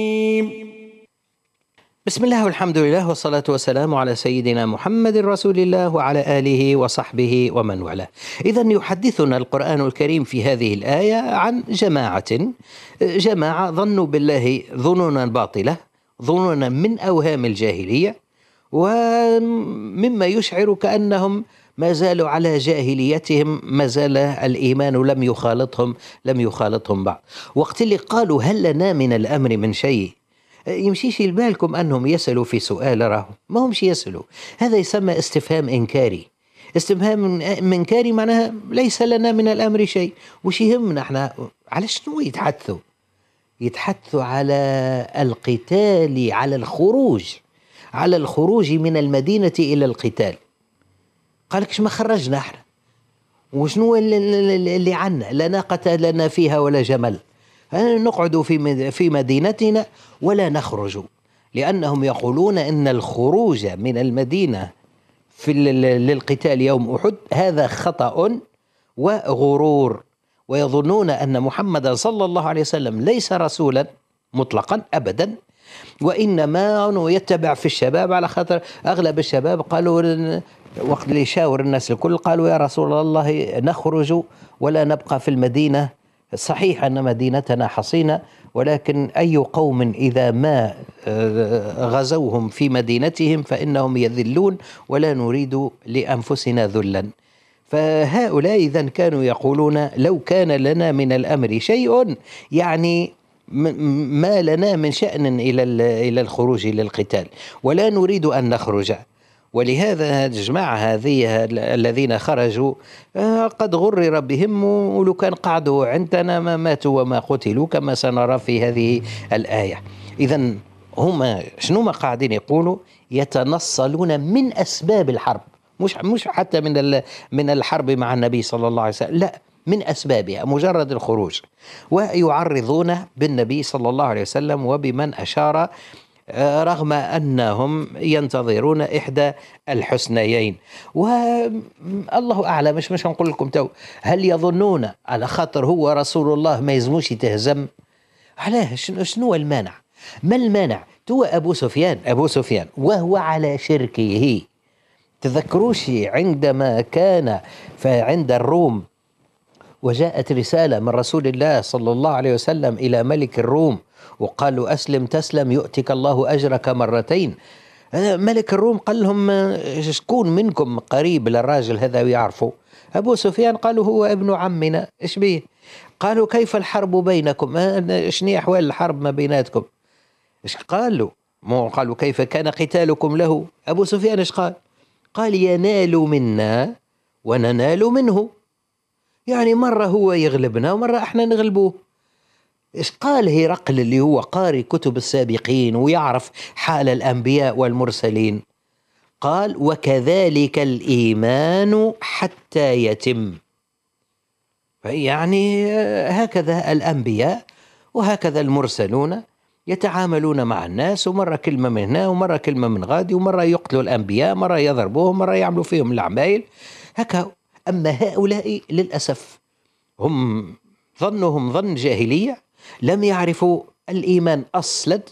بسم الله والحمد لله والصلاة والسلام على سيدنا محمد رسول الله وعلى آله وصحبه ومن والاه. إذن يحدثنا القرآن الكريم في هذه الآية عن جماعة ظنوا بالله ظنونا باطلة، ظنونا من أوهام الجاهلية، ومما يشعر كأنهم ما زالوا على جاهليتهم، ما زال الإيمان لم يخالطهم بعد. وقت اللي قالوا هل لنا من الأمر من شيء، يمشيش لبالكم أنهم يسألوا في سؤال، راهم ما همش يسألوا. هذا يسمى استفهام إنكاري. استفهام إنكاري معناها ليس لنا من الأمر شيء. وش يهمنا احنا؟ على شنو يتحدثوا على القتال، على الخروج من المدينة إلى القتال. قالكش ما خرجنا احنا، وشنو اللي عنا؟ لا ناقة لنا فيها ولا جمل، نقعد في مدينتنا ولا نخرج، لأنهم يقولون إن الخروج من المدينة للقتال يوم أحد هذا خطأ وغرور، ويظنون أن محمد صلى الله عليه وسلم ليس رسولا مطلقا أبدا، وإنما يتبع في الشباب، على خاطر أغلب الشباب قالوا وقت اللي يشاور الناس الكل قالوا يا رسول الله نخرج ولا نبقى في المدينة. صحيح أن مدينتنا حصينة، ولكن أي قوم إذا ما غزوهم في مدينتهم فإنهم يذلون، ولا نريد لأنفسنا ذلا. فهؤلاء إذن كانوا يقولون لو كان لنا من الأمر شيء، يعني ما لنا من شأن إلى الخروج للقتال، ولا نريد أن نخرج. ولهذا الجماعة هذه الذين خرجوا قد غرر بهم، ولو كان قعدوا عندنا ما ماتوا وما قتلوا، كما سنرى في هذه الآية. إذن هم شنو ما قاعدين يقولوا؟ يتنصلون من أسباب الحرب، مش حتى من الحرب مع النبي صلى الله عليه وسلم، لا، من أسبابها مجرد الخروج، ويعرضون بالنبي صلى الله عليه وسلم وبمن أشار، رغم أنهم ينتظرون إحدى الحسنيين. والله أعلم، مش نقول لكم تو هل يظنون على خاطر هو رسول الله ما يزموش يتهزم؟ علاه؟ شنو المانع؟ ما المانع؟ تو أبو سفيان وهو على شركه. تذكروش عندما كان عند الروم وجاءت رسالة من رسول الله صلى الله عليه وسلم إلى ملك الروم وقالوا أسلم تسلم يؤتك الله أجرك مرتين. ملك الروم قال لهم شكون منكم قريب للراجل هذا ويعرفه؟ أبو سفيان قالوا هو ابن عمنا. إيش بيه؟ قالوا كيف الحرب بينكم؟ شنو أحوال الحرب ما بيناتكم؟ إيش قالوا؟ قالوا كيف كان قتالكم له؟ أبو سفيان إيش قال؟ قال ينال منا وننال منه، يعني مرة هو يغلبنا ومرة احنا نغلبوه. إيش قال هرقل اللي هو قاري كتب السابقين ويعرف حال الأنبياء والمرسلين؟ قال وكذلك الإيمان حتى يتم. يعني هكذا الأنبياء وهكذا المرسلون يتعاملون مع الناس، ومرة كلمة من هنا ومرة كلمة من غادي، ومرة يقتلوا الأنبياء، مرة يضربوهم، مرة يعملوا فيهم العمايل هكا. أما هؤلاء للأسف هم ظنهم ظن جاهلية، لم يعرفوا الإيمان أصلا،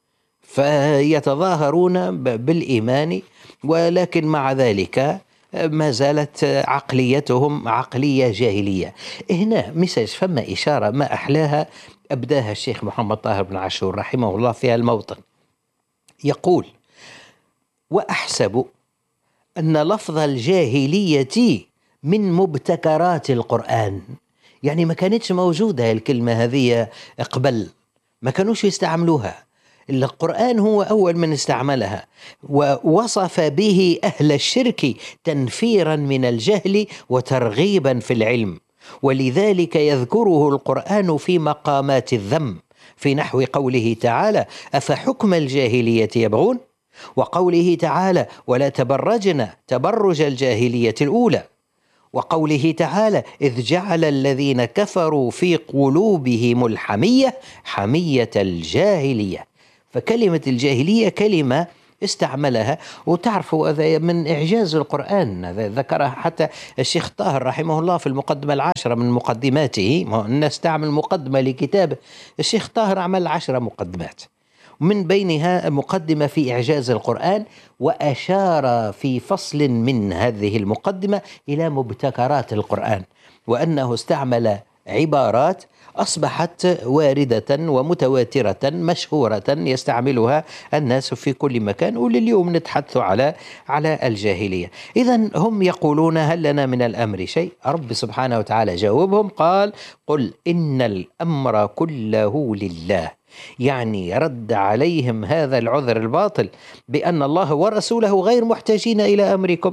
فيتظاهرون بالإيمان، ولكن مع ذلك ما زالت عقليتهم عقلية جاهلية. هنا مسج فما إشارة ما أحلاها أبداها الشيخ محمد طاهر بن عاشور رحمه الله في الموطن، يقول وأحسب أن لفظ الجاهلية من مبتكرات القرآن. يعني ما كانتش موجودة الكلمة هذه قبل، ما كانوش يستعملوها، القرآن هو أول من استعملها، ووصف به أهل الشرك تنفيرا من الجهل وترغيبا في العلم، ولذلك يذكره القرآن في مقامات الذم، في نحو قوله تعالى أفحكم الجاهلية يبغون، وقوله تعالى ولا تبرجن تبرج الجاهلية الأولى، وقوله تعالى إذ جعل الذين كفروا في قلوبهم الحمية حمية الجاهلية. فكلمة الجاهلية كلمة استعملها، وتعرفوا هذا من إعجاز القرآن، ذكرها حتى الشيخ طاهر رحمه الله في المقدمة 10 من مقدماته. الناس تعمل مقدمة لكتابه، الشيخ طاهر عمل 10 مقدمات، من بينها مقدمة في إعجاز القرآن، وأشار في فصل من هذه المقدمة إلى مبتكرات القرآن، وأنه استعمل عبارات أصبحت واردة ومتواترة مشهورة يستعملها الناس في كل مكان، ولليوم نتحدث على الجاهلية. إذن هم يقولون هل لنا من الأمر شيء؟ رب سبحانه وتعالى جاوبهم قال: قل إن الأمر كله لله. يعني رد عليهم هذا العذر الباطل بأن الله ورسوله غير محتاجين إلى أمركم.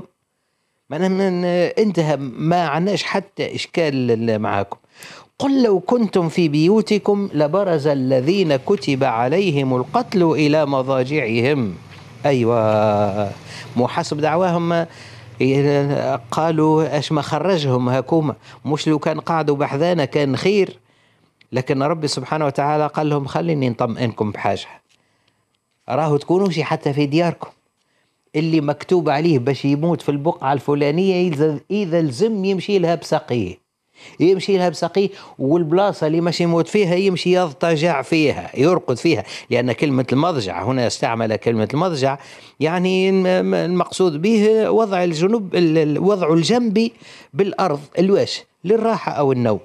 انتهى، ما عناش حتى إشكال معاكم. قل لو كنتم في بيوتكم لبرز الذين كتب عليهم القتل إلى مضاجعهم. أيوة، مو حسب دعواهم قالوا اش ما خرجهم هكوما، مش لو كان قعدوا بحذانا كان خير. لكن رب سبحانه وتعالى قال لهم خليني نطمئنكم بحاجة، راهو تكونوش حتى في دياركم. اللي مكتوب عليه باش يموت في البقعة الفلانية إذا لزم يمشي لها بسقيه، والبلاصة اللي مش يموت فيها يمشي يضطجع فيها، يرقد فيها، لأن كلمة المضجع هنا استعمل كلمة المضجع، يعني المقصود به وضع وضع الجنب بالأرض الواش للراحة أو النوم.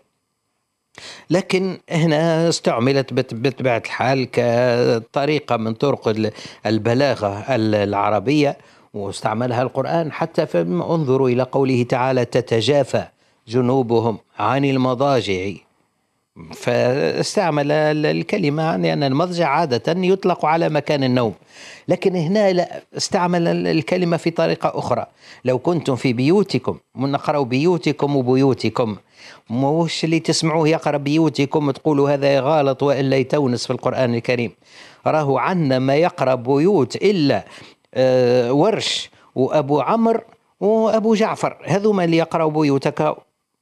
لكن هنا استعملت بطبيعة الحال كطريقة من طرق البلاغة العربية، واستعملها القرآن. حتى انظروا إلى قوله تعالى: تتجافى جنوبهم عن المضاجع، فاستعمل الكلمة لأن المضجع عادة يطلق على مكان النوم، لكن هنا لا، استعمل الكلمة في طريقة أخرى. لو كنتم في بيوتكم، نقرأ بيوتكم وبيوتكم، مش اللي تسمعوه يقرأ بيوتكم تقولوا هذا غلط وإلا يتونس في القرآن الكريم. راهو عنا ما يقرأ بيوت إلا ورش وأبو عمرو وأبو جعفر، هذوما اللي يقرأوا بيوتك.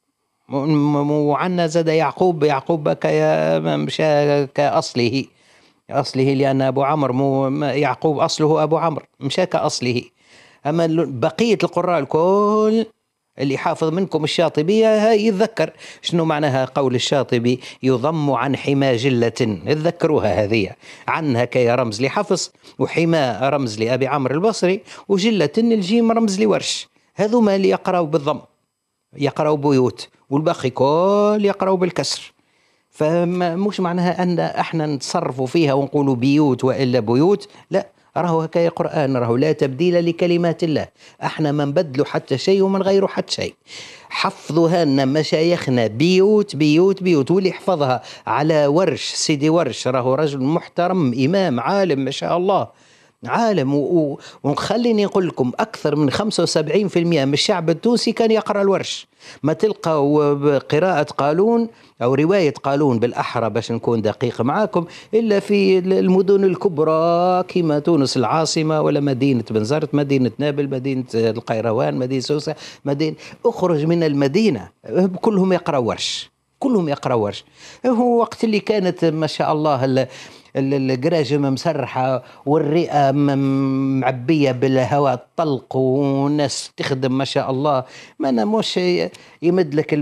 وعنا زاد يعقوب مشى كأصله، لأن أبو عمرو يعقوب أصله أبو عمرو، مشى كأصله. أما بقية القراء الكل اللي حافظ منكم الشاطبية يتذكر شنو معناها قول الشاطبي: يضم عن حما جلة. تذكروها هذه، عنها كي رمز لحفص، وحما رمز لأبي عمرو البصري، وجلة الجيم رمز لورش. هذوما اللي يقرأوا بالضم يقرأوا بيوت، والباقي كل يقرأوا بالكسر. فمش معناها أن احنا نتصرفوا فيها ونقولوا بيوت وإلا بيوت، لا، راهو هكايا قرآن، راهو لا تبديل لكلمات الله. احنا ما نبدلوا حتى شيء ومن غيره حتى شيء. حفظوها لنا مشايخنا بيوت بيوت بيوت، واللي يحفظها على ورش، سيدي ورش راهو رجل محترم، إمام عالم ما شاء الله، عالم. وخليني أقول لكم أكثر من 75% من الشعب التونسي كان يقرأ الورش. ما تلقوا قراءة قالون أو رواية قالون بالأحرى باش نكون دقيق معاكم إلا في المدن الكبرى كما تونس العاصمة، ولا مدينة بنزرت، مدينة نابل، مدينة القيروان، مدينة سوسة، أخرج من المدينة كلهم يقرأ ورش، كلهم يقرأ ورش. هو وقت اللي كانت ما شاء الله القراجم مسرحة والرئة معبية بالهواء الطلق والناس تخدم ما شاء الله، ما أنا مش يمد لك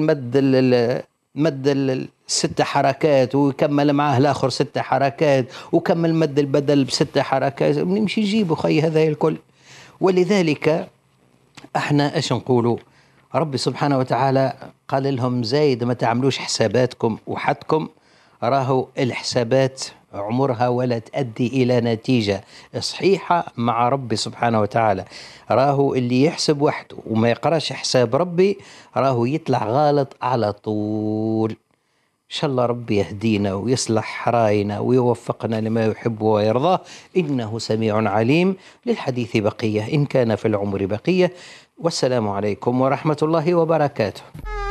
مد 6 حركات ويكمل معاه الآخر 6 حركات وكمل مد البدل ب6 حركات، نمشي نجيبه خي هذا الكل. ولذلك احنا ايش نقولوا؟ رب سبحانه وتعالى قال لهم زايد ما تعملوش حساباتكم وحدكم، راهو الحسابات عمرها ولا تؤدي إلى نتيجة صحيحة مع رب سبحانه وتعالى. راهو اللي يحسب وحده وما يقراش حساب ربي راهو يطلع غلط على طول. إن شاء الله ربي يهدينا ويصلح راينا ويوفقنا لما يحب ويرضاه، إنه سميع عليم. للحديث بقية إن كان في العمر بقية. والسلام عليكم ورحمة الله وبركاته.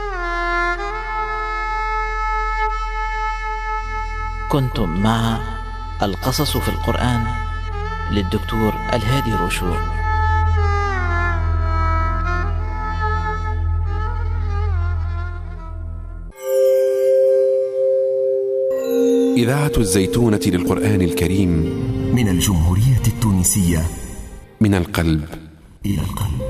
كنتم مع القصص في القرآن للدكتور الهادي روشور. إذاعة الزيتونة للقرآن الكريم من الجمهورية التونسية، من القلب إلى القلب.